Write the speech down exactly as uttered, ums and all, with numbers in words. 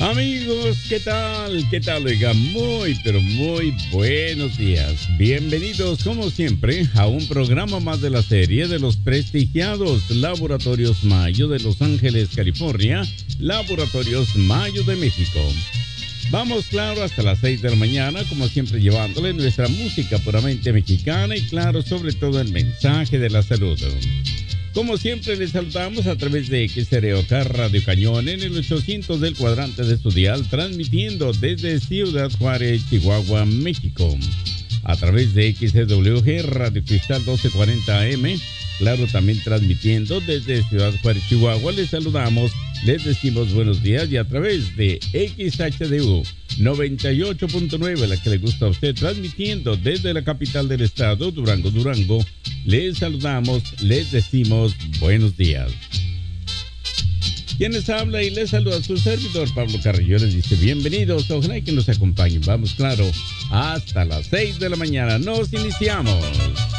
Amigos, ¿qué tal? ¿Qué tal? Oiga, muy, pero muy buenos días. Bienvenidos, como siempre, a un programa más de la serie de los prestigiados Laboratorios Mayo de Los Ángeles, California, Laboratorios Mayo de México. Vamos, claro, hasta las seis de la mañana, como siempre, llevándole nuestra música puramente mexicana y, claro, sobre todo el mensaje de la salud. Como siempre, les saludamos a través de X R O K Radio Cañón en el ochocientos del cuadrante de su dial, transmitiendo desde Ciudad Juárez, Chihuahua, México. A través de X C W G Radio Cristal doce cuarenta A M, claro, también transmitiendo desde Ciudad Juárez, Chihuahua. Les saludamos, les decimos buenos días, y a través de X H D U noventa y ocho punto nueve, la que le gusta a usted, transmitiendo desde la capital del estado, Durango, Durango. Les saludamos, les decimos buenos días. Quien les habla y les saluda a su servidor Pablo Carrillo, les dice bienvenidos, ojalá que nos acompañen. Vamos, claro, hasta las seis de la mañana. Nos iniciamos.